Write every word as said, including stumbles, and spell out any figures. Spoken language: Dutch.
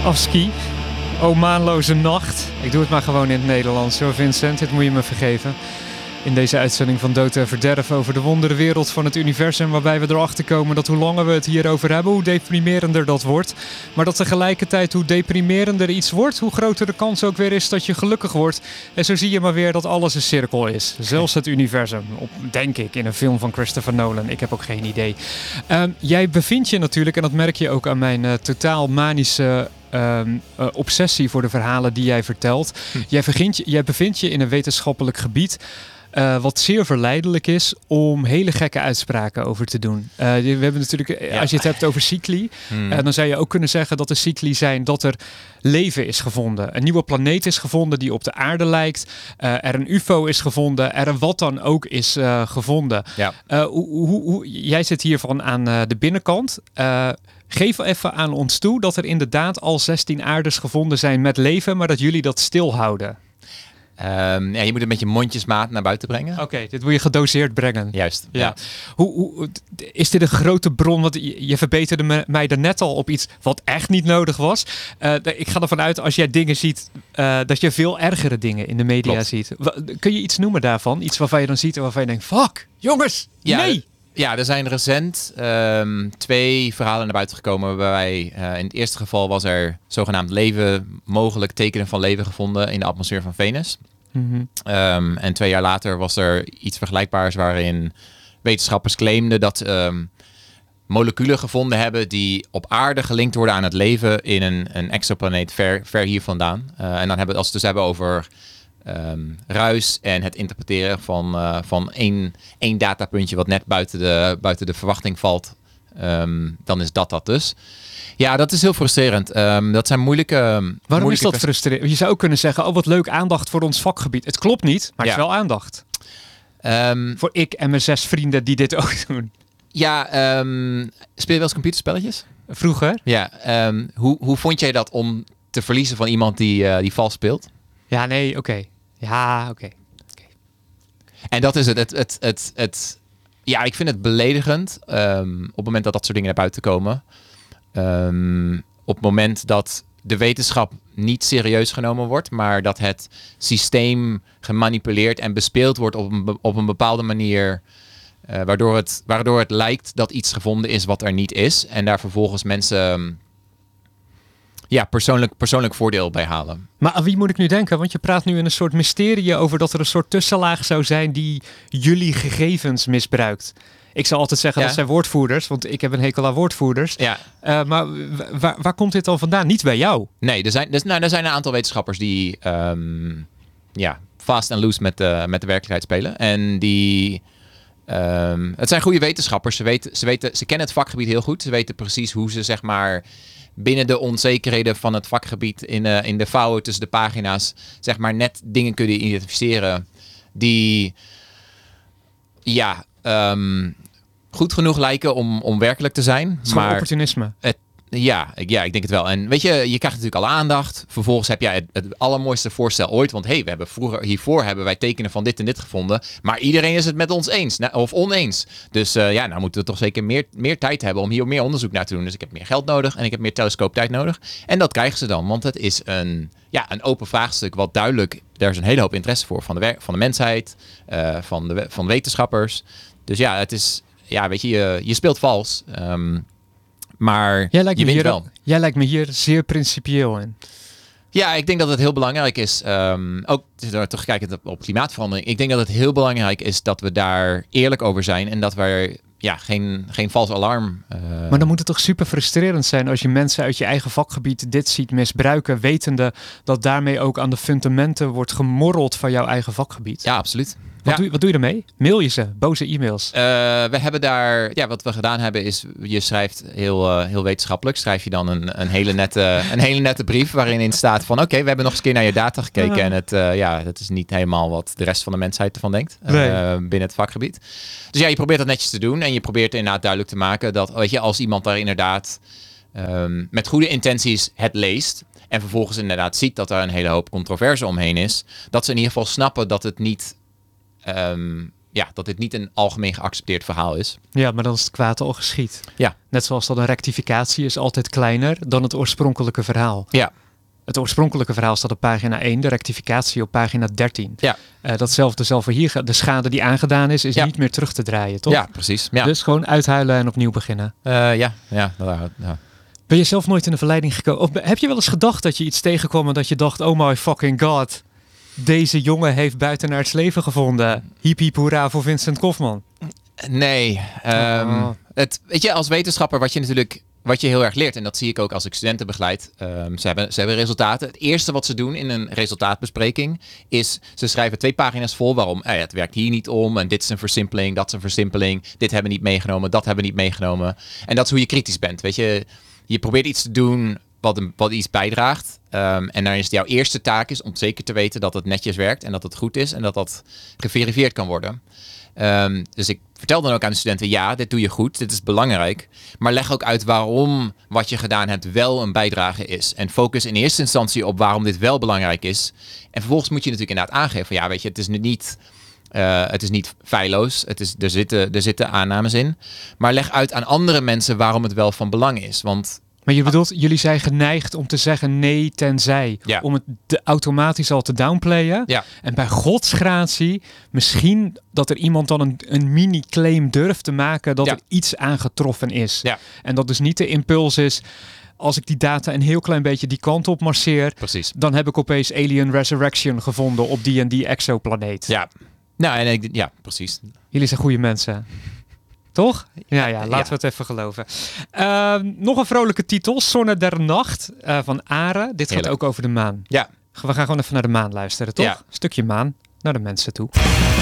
Afski. O maanloze nacht. Ik doe het maar gewoon in het Nederlands hoor, Vincent. Dit moet je me vergeven. In deze uitzending van Dood en Verderf over de wonderenwereld van het universum, waarbij we erachter komen dat hoe langer we het hierover hebben, hoe deprimerender dat wordt. Maar dat tegelijkertijd hoe deprimerender iets wordt, hoe groter de kans ook weer is dat je gelukkig wordt. En zo zie je maar weer dat alles een cirkel is. Zelfs het universum. Op, denk ik, in een film van Christopher Nolan. Ik heb ook geen idee. Um, jij bevindt je natuurlijk, en dat merk je ook aan mijn uh, totaal manische Um, uh, obsessie voor de verhalen die jij vertelt. Hm. Jij, begint, jij bevindt je in een wetenschappelijk gebied Uh, wat zeer verleidelijk is om hele gekke uitspraken over te doen. Uh, we hebben natuurlijk, ja. Als je het hebt over cycli, hmm. uh, dan zou je ook kunnen zeggen dat er cycli zijn dat er leven is gevonden. Een nieuwe planeet is gevonden die op de aarde lijkt. Uh, er een U F O is gevonden. Er een wat dan ook is uh, gevonden. Ja. Uh, hoe, hoe, hoe, jij zit hiervan aan uh, de binnenkant. Uh, Geef even aan ons toe dat er inderdaad al zestien aardes gevonden zijn met leven, maar dat jullie dat stilhouden. Um, ja, je moet het met je mondjesmaat naar buiten brengen. Oké, okay, dit wil je gedoseerd brengen. Juist. Ja. Ja. Hoe, hoe, is dit een grote bron? Want je, je verbeterde me, mij daarnet al op iets wat echt niet nodig was. Uh, ik ga ervan uit, als jij dingen ziet, uh, dat je veel ergere dingen in de media Klopt. ziet. Kun je iets noemen daarvan? Iets waarvan je dan ziet en waarvan je denkt, fuck, jongens, ja, nee! Ja, er zijn recent um, twee verhalen naar buiten gekomen waarbij uh, in het eerste geval was er zogenaamd leven, mogelijk tekenen van leven gevonden in de atmosfeer van Venus. Mm-hmm. Um, en twee jaar later was er iets vergelijkbaars waarin wetenschappers claimden dat um, moleculen gevonden hebben die op aarde gelinkt worden aan het leven in een, een exoplaneet ver, ver hier vandaan. Uh, en dan hebben we als we het dus hebben over Um, ruis en het interpreteren van, uh, van één, één datapuntje wat net buiten de, buiten de verwachting valt, um, dan is dat dat dus. Ja, dat is heel frustrerend. Um, dat zijn moeilijke... Waarom moeilijke is dat frustrerend? Je zou ook kunnen zeggen, oh wat leuk, aandacht voor ons vakgebied. Het klopt niet, maar het ja. is wel aandacht. Um, voor ik en mijn zes vrienden die dit ook doen. Ja, um, speel je wel eens computerspelletjes? Vroeger? Ja, um, hoe, hoe vond jij dat om te verliezen van iemand die, uh, die vals speelt? Ja, nee, oké. Okay. Ja, oké. Okay. Okay. En dat is het, het, het, het, het. Ja, ik vind het beledigend um, op het moment dat dat soort dingen naar buiten komen. Um, op het moment dat de wetenschap niet serieus genomen wordt, maar dat het systeem gemanipuleerd en bespeeld wordt op een, op een bepaalde manier, uh, waardoor, het, waardoor het lijkt dat iets gevonden is wat er niet is. En daar vervolgens mensen Um, Ja, persoonlijk, persoonlijk voordeel bij halen. Maar aan wie moet ik nu denken? Want je praat nu in een soort mysterie over dat er een soort tussenlaag zou zijn die jullie gegevens misbruikt. Ik zal altijd zeggen, ja. dat zijn woordvoerders, want ik heb een hekel aan woordvoerders. Ja. Uh, maar waar, waar komt dit dan vandaan? Niet bij jou? Nee, er zijn, dus, nou, er zijn een aantal wetenschappers die um, ja, fast and loose met de, met de werkelijkheid spelen. En die... Um, het zijn goede wetenschappers. Ze, weten, ze, weten, ze kennen het vakgebied heel goed. Ze weten precies hoe ze, zeg maar, binnen de onzekerheden van het vakgebied in, uh, in de vouwen tussen de pagina's, zeg maar, net dingen kunnen identificeren die ja, um, goed genoeg lijken om, om werkelijk te zijn. Het is maar opportunisme. Het, ja, ik, ja, ik denk het wel. En weet je, je krijgt natuurlijk alle aandacht. Vervolgens heb jij het, het allermooiste voorstel ooit. Want hé, hey, we hebben vroeger hiervoor hebben wij tekenen van dit en dit gevonden. Maar iedereen is het met ons eens of oneens. Dus uh, ja, nou moeten we toch zeker meer, meer tijd hebben om hier meer onderzoek naar te doen. Dus ik heb meer geld nodig en ik heb meer telescooptijd nodig. En dat krijgen ze dan, want het is een, ja, een open vraagstuk wat duidelijk, daar is een hele hoop interesse voor van de, werk, van de mensheid, uh, van, de, van wetenschappers. Dus ja, het is, ja, weet je, je, je speelt vals. Um, Maar jij lijkt, je me wint hier, wel. jij lijkt me hier zeer principieel in. Ja, ik denk dat het heel belangrijk is. Um, ook terugkijkend op klimaatverandering. Ik denk dat het heel belangrijk is dat we daar eerlijk over zijn. En dat we ja, geen, geen vals alarm... Uh... Maar dan moet het toch super frustrerend zijn als je mensen uit je eigen vakgebied dit ziet misbruiken, wetende dat daarmee ook aan de fundamenten wordt gemorreld van jouw eigen vakgebied. Ja, absoluut. Wat, ja. doe, wat doe je ermee? Mail je ze? Boze e-mails? Uh, we hebben daar... Ja, wat we gedaan hebben is... Je schrijft heel, uh, heel wetenschappelijk. Schrijf je dan een, een, hele nette, een hele nette brief waarin in staat van... Oké, okay, we hebben nog eens een keer naar je data gekeken. Ja. En het, uh, ja, dat is niet helemaal wat de rest van de mensheid ervan denkt. Nee. Uh, binnen het vakgebied. Dus ja, je probeert dat netjes te doen. En je probeert inderdaad duidelijk te maken dat... Weet je, als iemand daar inderdaad um, met goede intenties het leest... En vervolgens inderdaad ziet dat er een hele hoop controverse omheen is... Dat ze in ieder geval snappen dat het niet... Um, ja, dat dit niet een algemeen geaccepteerd verhaal is. Ja, maar dan is het kwaad al geschied. Ja. Net zoals dat een rectificatie is altijd kleiner dan het oorspronkelijke verhaal. Ja. Het oorspronkelijke verhaal staat op pagina één, de rectificatie op pagina dertien. Ja. Uh, datzelfde zal voor hier, de schade die aangedaan is, is ja. niet meer terug te draaien, toch? Ja, precies. Ja. Dus gewoon uithuilen en opnieuw beginnen. Uh, ja, ja, ja, ja. Ben je zelf nooit in de verleiding gekomen? Of heb je wel eens gedacht dat je iets tegenkwam en dat je dacht, oh my fucking god, deze jongen heeft buitenaards leven gevonden. Hiep hiep hoera voor Vincent Koffman. Nee. Um, oh. het, weet je, als wetenschapper wat je natuurlijk... Wat je heel erg leert, en dat zie ik ook als ik studenten begeleid. Um, ze, hebben, ze hebben resultaten. Het eerste wat ze doen in een resultaatbespreking is... ze schrijven twee pagina's vol waarom eh, het werkt hier niet om. En dit is een versimpeling, dat is een versimpeling. Dit hebben we niet meegenomen, dat hebben we niet meegenomen. En dat is hoe je kritisch bent. Weet je, je probeert iets te doen wat, een, wat iets bijdraagt. Um, en dan is het jouw eerste taak is om zeker te weten dat het netjes werkt. En dat het goed is en dat dat geverifieerd kan worden. Um, dus ik vertel dan ook aan de studenten, ja, dit doe je goed, dit is belangrijk. Maar leg ook uit waarom wat je gedaan hebt wel een bijdrage is. En focus in eerste instantie op waarom dit wel belangrijk is. En vervolgens moet je natuurlijk inderdaad aangeven van, ja, weet je, het is nu niet, uh, het is niet feilloos. Het is, er, zitten, er zitten aannames in. Maar leg uit aan andere mensen waarom het wel van belang is. Want... Maar je bedoelt, jullie zijn geneigd om te zeggen nee tenzij. Ja. Om het de automatisch al te downplayen. Ja. En bij godsgratie misschien dat er iemand dan een, een mini-claim durft te maken dat ja. er iets aangetroffen is. Ja. En dat dus niet de impuls is, als ik die data een heel klein beetje die kant op marcheer, Precies. dan heb ik opeens Alien Resurrection gevonden op die en die exoplaneet. Ja, nou, en ik, ja, precies. Jullie zijn goede mensen. Toch? Ja, ja, laten ja. we het even geloven. Uh, nog een vrolijke titel. Sonne der Nacht uh, van Are. Dit gaat Heerlijk. ook over de maan. Ja. We gaan gewoon even naar de maan luisteren, toch? Ja. Stukje maan naar de mensen toe.